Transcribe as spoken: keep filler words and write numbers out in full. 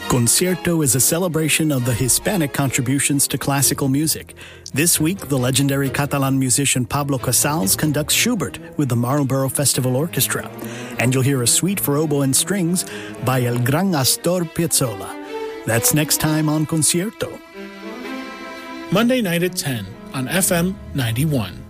Concierto is a celebration of the Hispanic contributions to classical music. This week, the legendary Catalan musician Pablo Casals conducts Schubert with the Marlborough Festival Orchestra. And you'll hear a suite for oboe and strings by El Gran Astor Piazzolla. That's next time on Concierto. Monday night at ten on F M ninety-one.